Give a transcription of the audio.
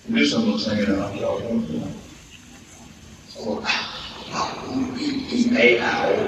This one looks like it up. So, 8 hours.